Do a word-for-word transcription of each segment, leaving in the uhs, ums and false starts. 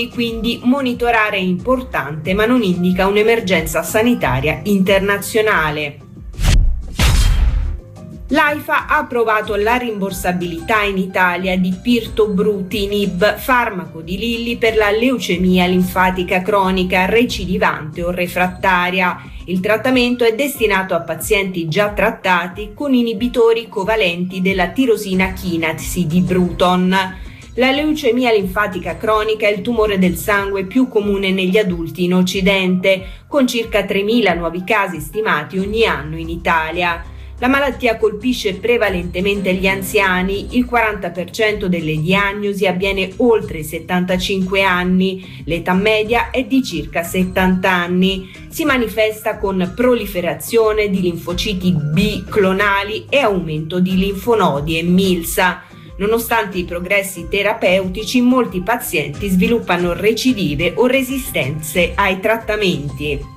Quindi monitorare è importante, ma non indica un'emergenza sanitaria internazionale. L'AIFA ha approvato la rimborsabilità in Italia di pirtobrutinib, farmaco di Lilly per la leucemia linfatica cronica recidivante o refrattaria. Il trattamento è destinato a pazienti già trattati con inibitori covalenti della tirosina kinasi di Bruton. La leucemia linfatica cronica è il tumore del sangue più comune negli adulti in Occidente, con circa tremila nuovi casi stimati ogni anno in Italia. La malattia colpisce prevalentemente gli anziani, il quaranta per cento delle diagnosi avviene oltre i settantacinque anni, l'età media è di circa settanta anni. Si manifesta con proliferazione di linfociti B clonali e aumento di linfonodi e milza. Nonostante i progressi terapeutici, molti pazienti sviluppano recidive o resistenze ai trattamenti.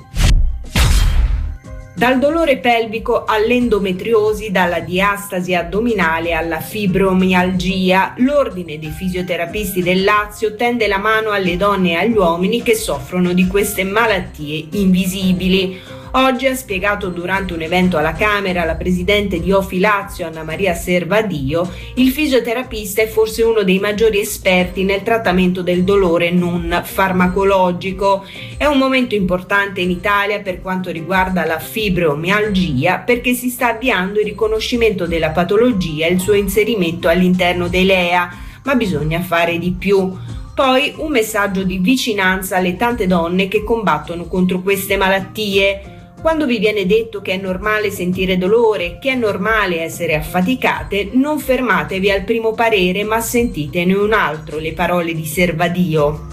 Dal dolore pelvico all'endometriosi, dalla diastasi addominale alla fibromialgia, l'Ordine dei fisioterapisti del Lazio tende la mano alle donne e agli uomini che soffrono di queste malattie invisibili. Oggi ha spiegato durante un evento alla Camera la presidente di Ofi Lazio, Anna Maria Servadio, il fisioterapista è forse uno dei maggiori esperti nel trattamento del dolore non farmacologico. È un momento importante in Italia per quanto riguarda la fibromialgia, perché si sta avviando il riconoscimento della patologia e il suo inserimento all'interno dei L E A, ma bisogna fare di più. Poi un messaggio di vicinanza alle tante donne che combattono contro queste malattie. Quando vi viene detto che è normale sentire dolore, che è normale essere affaticate, non fermatevi al primo parere, ma sentitene un altro, le parole di Servadio.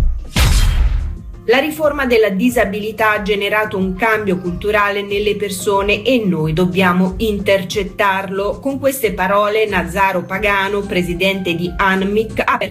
La riforma della disabilità ha generato un cambio culturale nelle persone e noi dobbiamo intercettarlo. Con queste parole Nazaro Pagano, presidente di ANMIC, ha